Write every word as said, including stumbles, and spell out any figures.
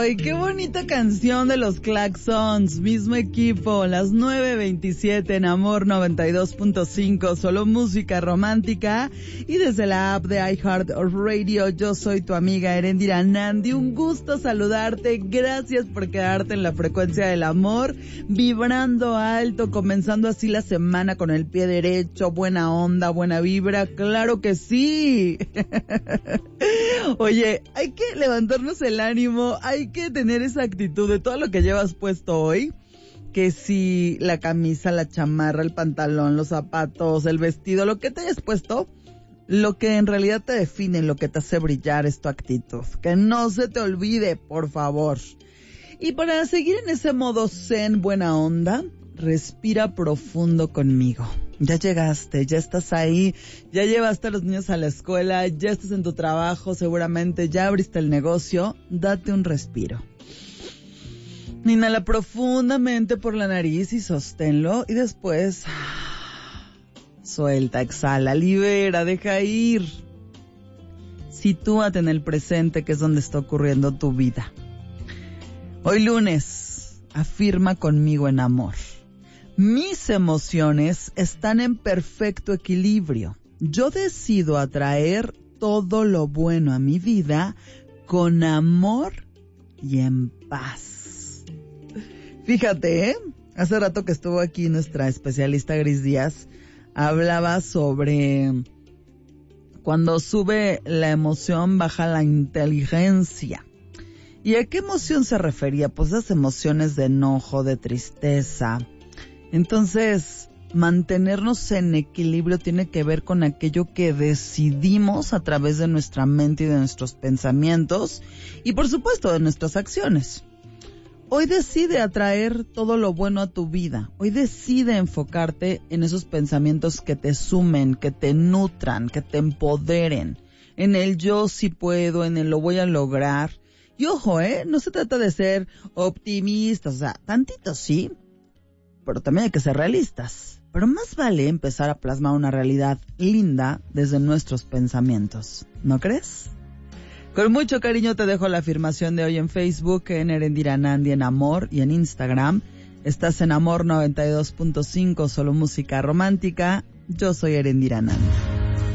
Ay, qué bonita canción de los Claxons, mismo equipo, las nueve veintisiete en Amor noventa y dos punto cinco, solo música romántica, y desde la app de iHeartRadio, yo soy tu amiga Erendira Nandi, un gusto saludarte, gracias por quedarte en la frecuencia del amor, vibrando alto, comenzando así la semana con el pie derecho, buena onda, buena vibra, claro que sí. Oye, hay que levantarnos el ánimo, hay que tener esa actitud de todo lo que llevas puesto hoy, que si la camisa, la chamarra, el pantalón, los zapatos, el vestido, lo que te hayas puesto, lo que en realidad te define, lo que te hace brillar es tu actitud. Que no se te olvide, por favor. Y para seguir en ese modo zen, buena onda, respira profundo conmigo. Ya llegaste, ya estás ahí, ya llevaste a los niños a la escuela, ya estás en tu trabajo, seguramente ya abriste el negocio. Date un respiro. Inhala profundamente por la nariz y sosténlo, y después suelta, exhala, libera, deja ir. Sitúate en el presente, que es donde está ocurriendo tu vida. Hoy lunes, afirma conmigo en amor. Mis emociones están en perfecto equilibrio. Yo decido atraer todo lo bueno a mi vida con amor y en paz. Fíjate, ¿eh? Hace rato que estuvo aquí nuestra especialista Gris Díaz, hablaba sobre cuando sube la emoción, baja la inteligencia. ¿Y a qué emoción se refería? Pues esas emociones de enojo, de tristeza. Entonces, mantenernos en equilibrio tiene que ver con aquello que decidimos a través de nuestra mente y de nuestros pensamientos y, por supuesto, de nuestras acciones. Hoy decide atraer todo lo bueno a tu vida. Hoy decide enfocarte en esos pensamientos que te sumen, que te nutran, que te empoderen. En el yo sí puedo, en el lo voy a lograr. Y ojo, ¿eh? No se trata de ser optimistas, o sea, tantito sí, pero también hay que ser realistas. Pero más vale empezar a plasmar una realidad linda desde nuestros pensamientos, ¿no crees? Con mucho cariño te dejo la afirmación de hoy en Facebook, en Erendira Nandi en Amor, y en Instagram. Estás en Amor noventa y dos punto cinco, solo música romántica. Yo soy Erendira Nandi.